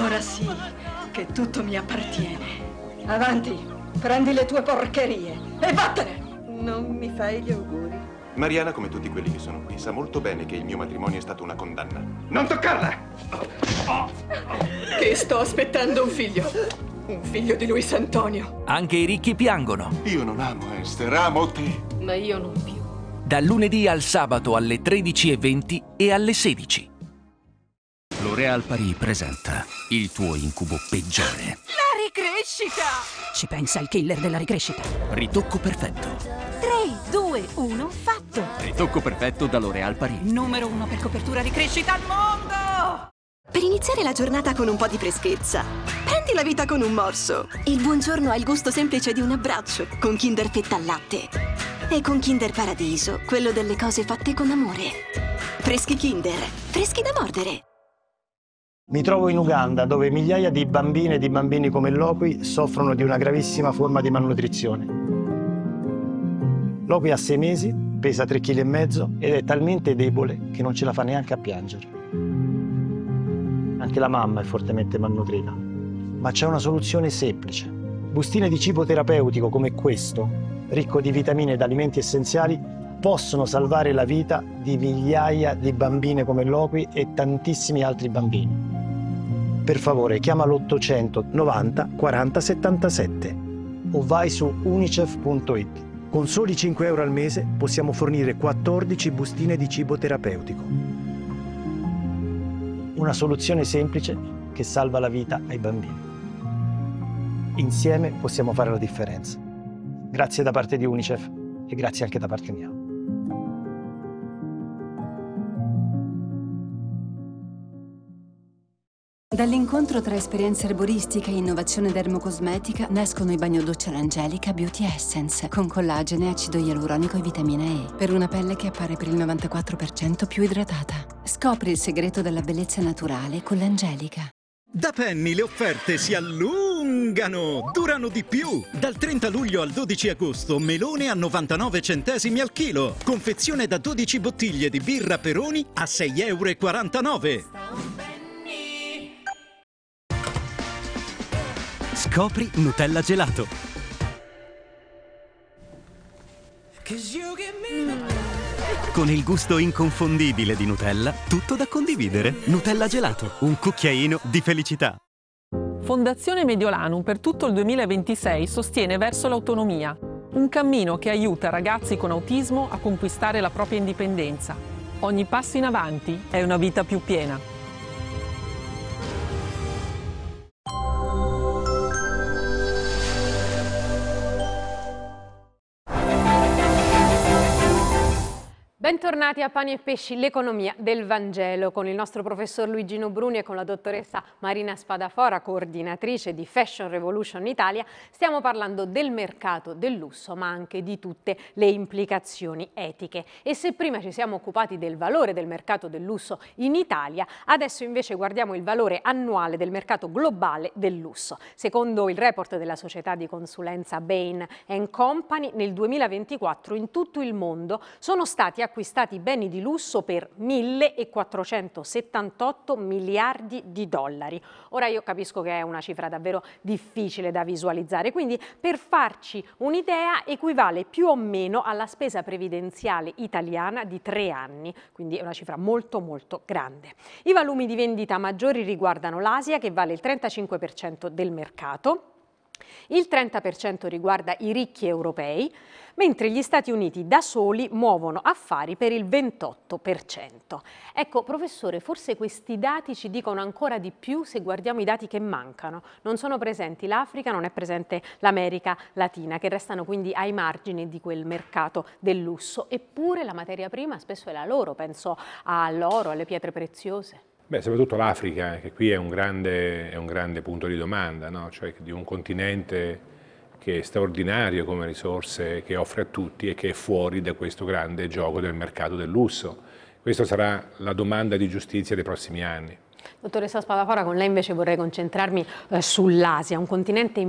Ora sì che tutto mi appartiene. Avanti, prendi le tue porcherie e vattene! Non mi fai gli auguri? Mariana, come tutti quelli che sono qui, sa molto bene che il mio matrimonio è stato una condanna. Non toccarla! Che sto aspettando un figlio. Un figlio di Luis Antonio. Anche i ricchi piangono. Io non amo Esther, amo te. Ma io non più. Dal lunedì al sabato alle 13:20 e alle 16. L'Oréal Paris presenta il tuo incubo peggiore. La ricrescita! Ci pensa il killer della ricrescita. Ritocco perfetto. 3, 2, 1, fatto! Ritocco perfetto da L'Oréal Paris. Numero 1 per copertura ricrescita al mondo! Per iniziare la giornata con un po' di freschezza, prendi la vita con un morso. Il buongiorno ha il gusto semplice di un abbraccio con Kinder Fetta al latte. E con Kinder Paradiso, quello delle cose fatte con amore. Freschi Kinder, freschi da mordere. Mi trovo in Uganda, dove migliaia di bambine e di bambini come Lokwi soffrono di una gravissima forma di malnutrizione. Lokwi ha 6 mesi, pesa 3,5 kg ed è talmente debole che non ce la fa neanche a piangere. Anche la mamma è fortemente malnutrita. Ma c'è una soluzione semplice. Bustine di cibo terapeutico come questo, ricco di vitamine ed alimenti essenziali, possono salvare la vita di migliaia di bambine come Lokwi e tantissimi altri bambini. Per favore, chiama l'800 90 40 77 o vai su unicef.it. Con soli 5 euro al mese possiamo fornire 14 bustine di cibo terapeutico. Una soluzione semplice che salva la vita ai bambini. Insieme possiamo fare la differenza. Grazie da parte di Unicef e grazie anche da parte mia. Dall'incontro tra esperienza erboristica e innovazione dermocosmetica nascono i bagnodoccia L'Angelica Beauty Essence con collagene, acido ialuronico e vitamina E per una pelle che appare per il 94% più idratata. Scopri il segreto della bellezza naturale con L'Angelica. Da Penny le offerte si allungano, durano di più. Dal 30 luglio al 12 agosto, melone a 99 centesimi al chilo. Confezione da 12 bottiglie di birra Peroni a 6,49 euro. Scopri Nutella Gelato. Con il gusto inconfondibile di Nutella, tutto da condividere. Nutella Gelato, un cucchiaino di felicità. Fondazione Mediolanum per tutto il 2026 sostiene verso l'autonomia, un cammino che aiuta ragazzi con autismo a conquistare la propria indipendenza. Ogni passo in avanti è una vita più piena. Bentornati a Pani e Pesci, l'economia del Vangelo, con il nostro professor Luigino Bruni e con la dottoressa Marina Spadafora, coordinatrice di Fashion Revolution Italia. Stiamo parlando del mercato del lusso, ma anche di tutte le implicazioni etiche. E se prima ci siamo occupati del valore del mercato del lusso in Italia, adesso invece guardiamo il valore annuale del mercato globale del lusso. Secondo il report della società di consulenza Bain & Company, nel 2024 in tutto il mondo sono stati acquistati beni di lusso per 1.478 miliardi di dollari. Ora io capisco che è una cifra davvero difficile da visualizzare, quindi per farci un'idea equivale più o meno alla spesa previdenziale italiana di 3 anni, quindi è una cifra molto molto grande. I volumi di vendita maggiori riguardano l'Asia, che vale il 35% del mercato. Il 30% riguarda i ricchi europei, mentre gli Stati Uniti da soli muovono affari per il 28%. Ecco, professore, forse questi dati ci dicono ancora di più se guardiamo i dati che mancano. Non sono presenti l'Africa, non è presente l'America Latina, che restano quindi ai margini di quel mercato del lusso. Eppure la materia prima spesso è la loro, penso all'oro, alle pietre preziose. Beh, soprattutto l'Africa, che qui è un grande punto di domanda, no? Cioè di un continente che è straordinario come risorse, che offre a tutti e che è fuori da questo grande gioco del mercato del lusso. Questa sarà la domanda di giustizia dei prossimi anni. Dottoressa Spadafora, con lei invece vorrei concentrarmi sull'Asia, un continente